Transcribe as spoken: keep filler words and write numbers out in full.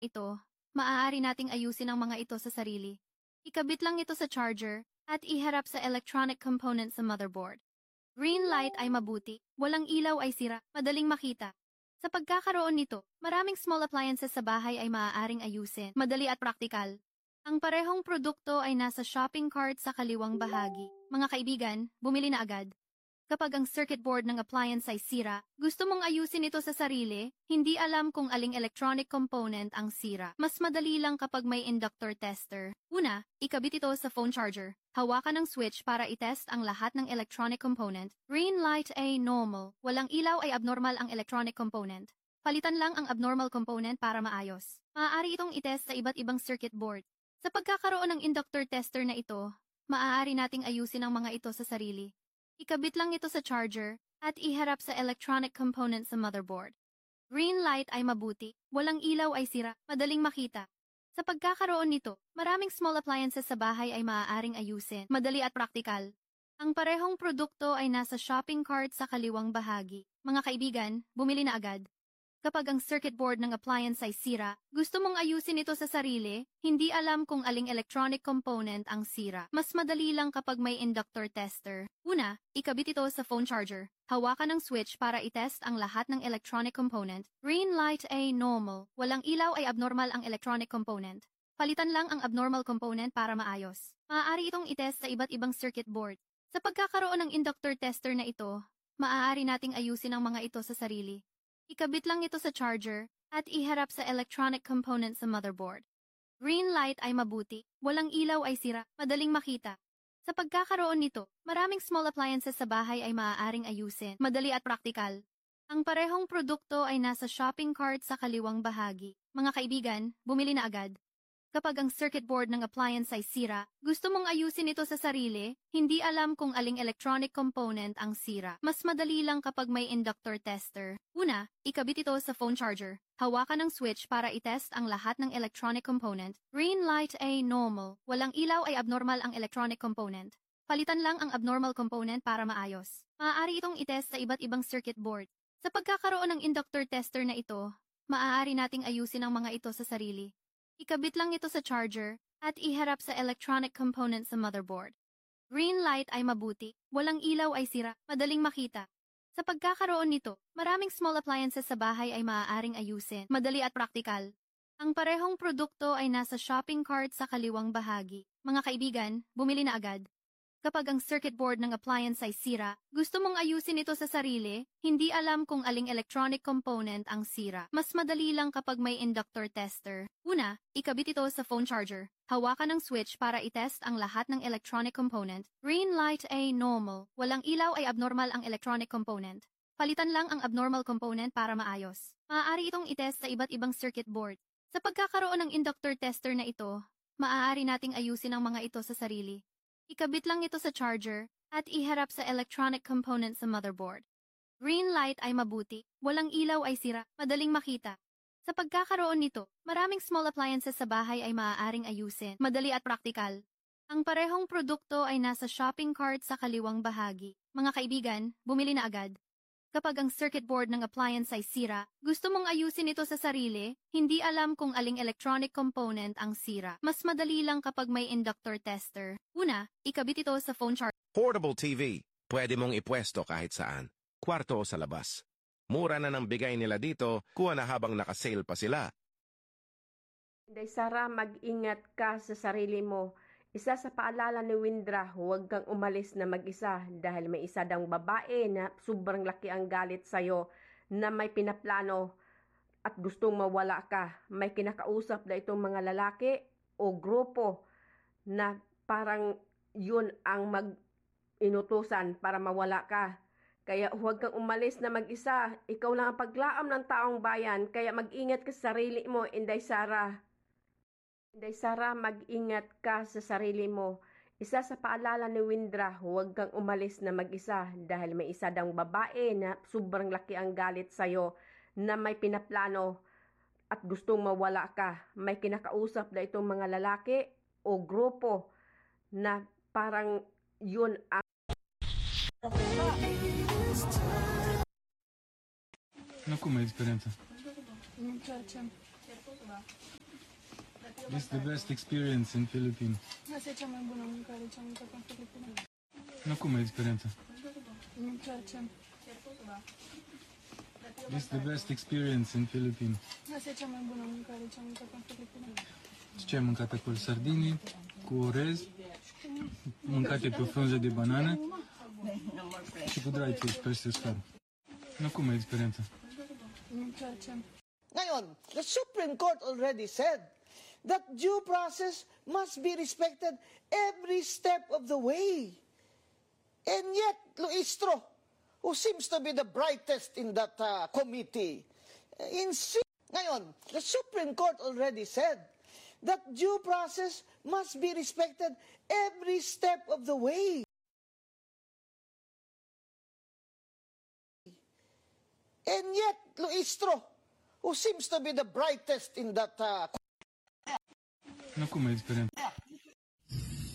ito, maaari nating ayusin ang mga ito sa sarili. Ikabit lang ito sa charger, at iharap sa electronic component sa motherboard. Green light ay mabuti, walang ilaw ay sira, madaling makita. Sa pagkakaroon nito, maraming small appliances sa bahay ay maaaring ayusin, madali at praktikal. Ang parehong produkto ay nasa shopping cart sa kaliwang bahagi. Mga kaibigan, bumili na agad. Kapag ang circuit board ng appliance ay sira, gusto mong ayusin ito sa sarili, hindi alam kung aling electronic component ang sira. Mas madali lang kapag may inductor tester. Una, ikabit ito sa phone charger. Hawakan ang switch para itest ang lahat ng electronic component. Green light ay normal. Walang ilaw ay abnormal ang electronic component. Palitan lang ang abnormal component para maayos. Maaari itong itest sa iba't ibang circuit board. Sa pagkakaroon ng inductor tester na ito, maaari nating ayusin ang mga ito sa sarili. Ikabit lang ito sa charger, at iharap sa electronic component sa motherboard. Green light ay mabuti, walang ilaw ay sira, madaling makita. Sa pagkakaroon nito, maraming small appliances sa bahay ay maaaring ayusin, madali at praktikal. Ang parehong produkto ay nasa shopping cart sa kaliwang bahagi. Mga kaibigan, bumili na agad. Kapag ang circuit board ng appliance ay sira, gusto mong ayusin ito sa sarili, hindi alam kung aling electronic component ang sira. Mas madali lang kapag may inductor tester. Una, ikabit ito sa phone charger. Hawakan ang switch para itest ang lahat ng electronic component. Green light ay normal. Walang ilaw ay abnormal ang electronic component. Palitan lang ang abnormal component para maayos. Maaari itong itest sa iba't ibang circuit board. Sa pagkakaroon ng inductor tester na ito, maaari nating ayusin ang mga ito sa sarili. Ikabit lang ito sa charger, at iharap sa electronic component sa motherboard. Green light ay mabuti, walang ilaw ay sira, madaling makita. Sa pagkakaroon nito, maraming small appliances sa bahay ay maaaring ayusin, madali at praktikal. Ang parehong produkto ay nasa shopping cart sa kaliwang bahagi. Mga kaibigan, bumili na agad. Kapag ang circuit board ng appliance ay sira, gusto mong ayusin ito sa sarili, hindi alam kung aling electronic component ang sira. Mas madali lang kapag may inductor tester. Una, ikabit ito sa phone charger. Hawakan ang switch para itest ang lahat ng electronic component. Green light ay normal. Walang ilaw ay abnormal ang electronic component. Palitan lang ang abnormal component para maayos. Maaari itong itest sa iba't ibang circuit board. Sa pagkakaroon ng inductor tester na ito, maaari nating ayusin ang mga ito sa sarili. Ikabit lang ito sa charger, at iharap sa electronic component sa motherboard. Green light ay mabuti, walang ilaw ay sira, madaling makita. Sa pagkakaroon nito, maraming small appliances sa bahay ay maaaring ayusin, madali at praktikal. Ang parehong produkto ay nasa shopping cart sa kaliwang bahagi. Mga kaibigan, bumili na agad. Kapag ang circuit board ng appliance ay sira, gusto mong ayusin ito sa sarili, hindi alam kung aling electronic component ang sira. Mas madali lang kapag may inductor tester. Una, ikabit ito sa phone charger. Hawakan ang switch para itest ang lahat ng electronic component. Green light ay normal. Walang ilaw ay abnormal ang electronic component. Palitan lang ang abnormal component para maayos. Maaari itong itest sa iba't ibang circuit board. Sa pagkakaroon ng inductor tester na ito, maaari nating ayusin ang mga ito sa sarili. Ikabit lang ito sa charger, at iharap sa electronic component sa motherboard. Green light ay mabuti, walang ilaw ay sira, madaling makita. Sa pagkakaroon nito, maraming small appliances sa bahay ay maaaring ayusin, madali at praktikal. Ang parehong produkto ay nasa shopping cart sa kaliwang bahagi. Mga kaibigan, bumili na agad. Kapag ang circuit board ng appliance ay sira, gusto mong ayusin ito sa sarili, hindi alam kung aling electronic component ang sira. Mas madali lang kapag may inductor tester. Una, ikabit ito sa phone charger. Portable T V. Pwede mong ipwesto kahit saan. Kwarto o sa labas. Mura na ng bigay nila dito, kuha na habang nakasale pa sila. Inday Sara, mag-ingat ka sa sarili mo. Isa sa paalala ni Windra, huwag kang umalis na mag-isa dahil may isa dang babae na sobrang laki ang galit sa'yo na may pinaplano at gustong mawala ka. May kinakausap na itong mga lalaki o grupo na parang yun ang mag-inutusan para mawala ka. Kaya huwag kang umalis na mag-isa. Ikaw lang ang paglaam ng taong bayan. Kaya mag-ingat ka sa sarili mo, Inday Sara. Inday Sara, mag-ingat ka sa sarili mo. Isa sa paalala ni Windra, huwag kang umalis na mag-isa dahil may isa dang babae na sobrang laki ang galit sa'yo na may pinaplano at gustong mawala ka. May kinakausap na itong mga lalaki o grupo na parang yun ang... No, come è differenza? Non piace. This is the best experience in Philippines. Asta e cea mai bună mâncare ce am mâncat în Filipine. Nu, cum e experiența? Îmi place. This is the best experience in Philippines. Asta e cea mai bună mâncare ce am mâncat în Filipine. Ce ai mâncat acolo? Sardinii cu orez, mâncate pe o frunză de banană și cu dry fish, pește uscat. Nu, cum e experiența? Îmi place. Ngayon, the Supreme Court already said that due process must be respected every step of the way. And yet, Luistro, who seems to be the brightest in that uh, committee, insists. Ngayon, the Supreme Court already said that due process must be respected every step of the way. And yet, Luistro, who seems to be the brightest in that uh, Nu, cum e experiența?